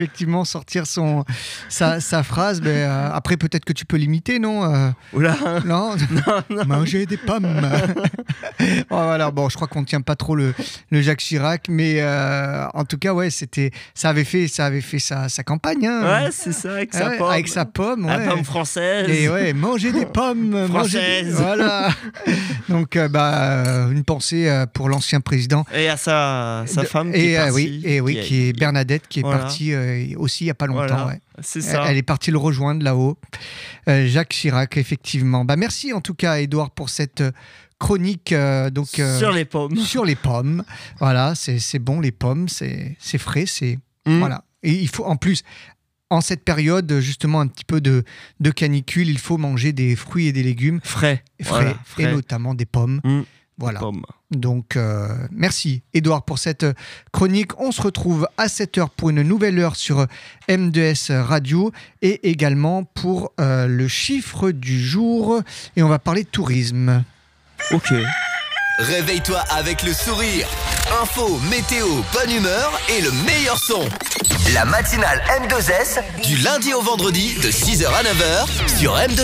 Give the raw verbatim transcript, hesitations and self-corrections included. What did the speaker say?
effectivement sortir son, sa, sa phrase. Mais, euh, après, peut-être que tu peux l'imiter, non euh, Oula. Non, non, non. Manger des pommes. Oh, voilà, bon, je crois qu'on ne tient pas trop le, le Jacques Chirac, mais euh, en tout cas, ouais, c'était, ça avait fait, ça avait fait sa, sa campagne. Hein. Ouais, c'est ça, avec sa ouais, pomme. Avec sa pomme, ouais. La pomme française. Et ouais, manger des pommes. Manger des... Voilà. Donc, euh, bah, une pensée euh, pour l'ancien président. Et à sa, sa femme qui et, est euh, partie. oui, et oui, qui, qui est Bernadette, qui est voilà. partie euh, aussi il n'y a pas longtemps. Voilà, ouais. c'est ça. Elle est partie le rejoindre là-haut. Euh, Jacques Chirac, effectivement. Bah, merci en tout cas, Édouard, pour cette chronique euh, donc, euh, sur les pommes. Sur les pommes. Voilà, c'est, c'est bon, les pommes, c'est, c'est frais. C'est, mmh. voilà. Et il faut en plus... En cette période, justement, un petit peu de, de canicule, il faut manger des fruits et des légumes frais, frais, voilà, frais. Et notamment des pommes. Mmh. Voilà. Des pommes. Donc, euh, merci, Édouard, pour cette chronique. On se retrouve à sept heures pour une nouvelle heure sur M deux S Radio et également pour euh, le chiffre du jour. Et on va parler de tourisme. Ok. Réveille-toi avec le sourire. Info, météo, bonne humeur et le meilleur son. La matinale M deux S du lundi au vendredi de six heures à neuf heures sur M deux S.